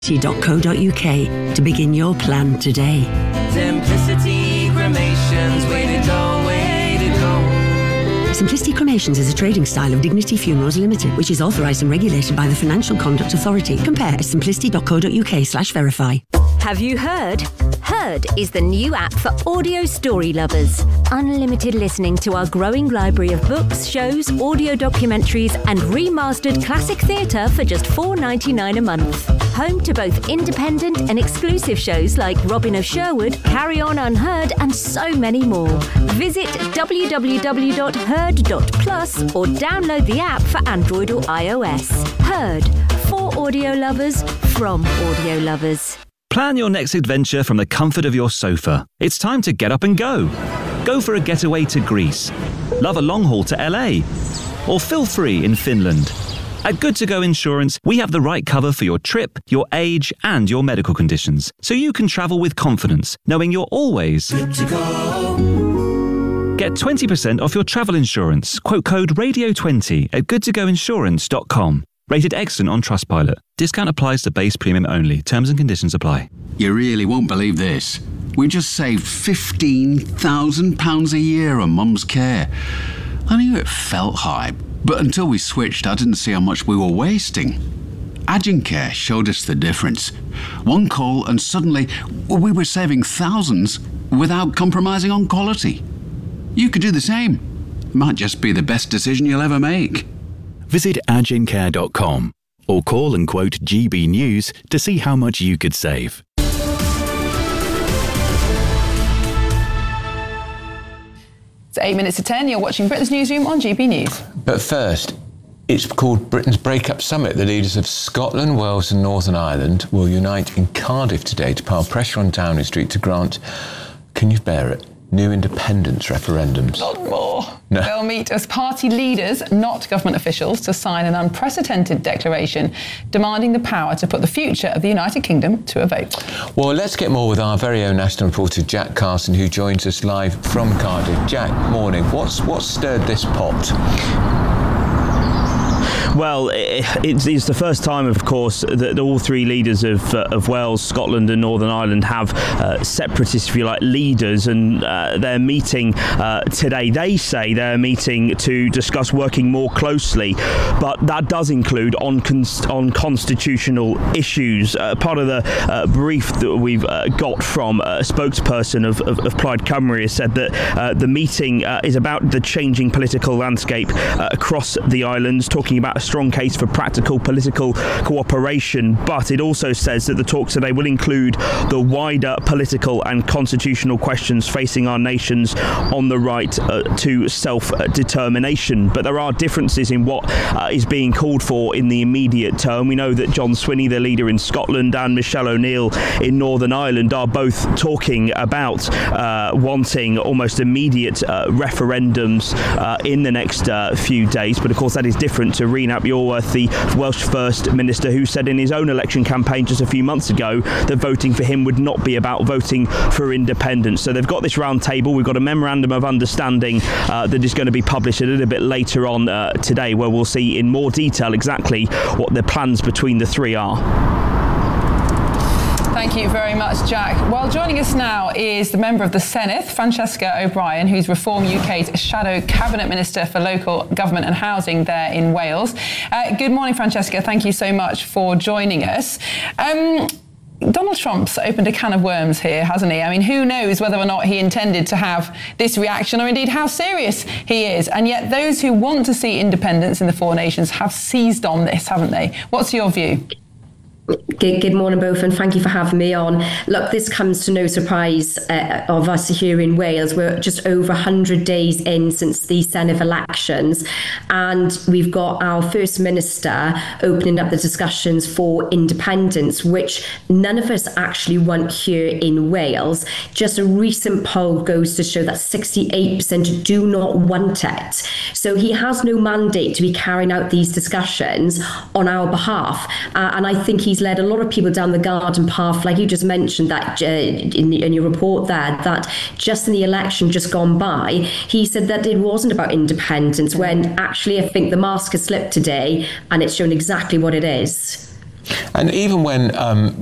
simplicity.co.uk to begin your plan today. Simplicity Cremations, way to go, way to go. Simplicity Cremations is a trading style of Dignity Funerals Limited, which is authorised and regulated by the Financial Conduct Authority. Compare at simplicity.co.uk/verify. Have you heard? Heard is the new app for audio story lovers. Unlimited listening to our growing library of books, shows, audio documentaries and remastered classic theatre for just $4.99 a month. Home to both independent and exclusive shows like Robin of Sherwood, Carry On Unheard and so many more. Visit www.heard.plus or download the app for Android or iOS. Heard, for audio lovers, from audio lovers. Plan your next adventure from the comfort of your sofa. It's time to get up and go. Go for a getaway to Greece. Love a long haul to LA. Or feel free in Finland. At Good To Go Insurance, we have the right cover for your trip, your age, and your medical conditions, so you can travel with confidence, knowing you're always good to go. Get 20% off your travel insurance. Quote code RADIO20 at goodtogoinsurance.com. Rated excellent on Trustpilot. Discount applies to base premium only. Terms and conditions apply. You really won't believe this. We just saved £15,000 a year on Mum's care. I knew it felt high, but until we switched, I didn't see how much we were wasting. Agencare showed us the difference. One call and suddenly we were saving thousands without compromising on quality. You could do the same. Might just be the best decision you'll ever make. Visit agencare.com or call and quote GB News to see how much you could save. It's 8 minutes to 10. You're watching Britain's Newsroom on GB News. But first, it's called Britain's Breakup Summit. The leaders of Scotland, Wales and Northern Ireland will unite in Cardiff today to pile pressure on Downing Street to grant, can you bear it, new independence referendums. Not more. No. They'll meet as party leaders, not government officials, to sign an unprecedented declaration demanding the power to put the future of the United Kingdom to a vote. Well, let's get more with our very own national reporter, Jack Carson, who joins us live from Cardiff. Jack, morning. What's stirred this pot? Well, it's the first time, of course, that all three leaders of Wales, Scotland and Northern Ireland have separatist, if you like, leaders, and they're meeting today. They say they're meeting to discuss working more closely, but that does include on constitutional issues. Part of the brief that we've got from a spokesperson of Plaid Cymru has said that the meeting is about the changing political landscape across the islands, talking about a strong case for practical political cooperation, but it also says that the talks today will include the wider political and constitutional questions facing our nations on the right to self-determination. But there are differences in what is being called for in the immediate term. We know that John Swinney, the leader in Scotland, and Michelle O'Neill in Northern Ireland are both talking about wanting almost immediate referendums in the next few days. But of course that is different to Rhys Ap-Iorwerth, the Welsh First Minister, who said in his own election campaign just a few months ago that voting for him would not be about voting for independence. So they've got this round table. We've got a memorandum of understanding that is going to be published a little bit later on today, where we'll see in more detail exactly what the plans between the three are. Thank you very much, Jack. Well, joining us now is the member of the Senedd, Francesca O'Brien, who's Reform UK's Shadow Cabinet Minister for Local Government and Housing there in Wales. Good morning, Francesca. Thank you so much for joining us. Donald Trump's opened a can of worms here, hasn't he? I mean, who knows whether or not he intended to have this reaction, or indeed how serious he is. And yet those who want to see independence in the four nations have seized on this, haven't they? What's your view? Good morning, both, and thank you for having me on. Look, this comes to no surprise of us here in Wales. We're just over 100 days in since the Senedd elections, and we've got our First Minister opening up the discussions for independence, which none of us actually want here in Wales. Just a recent poll goes to show that 68% do not want it. So he has no mandate to be carrying out these discussions on our behalf, and I think he's led a lot of people down the garden path, like you just mentioned that in your report there, that just in the election just gone by, he said that it wasn't about independence, when actually I think the mask has slipped today and it's shown exactly what it is. And even when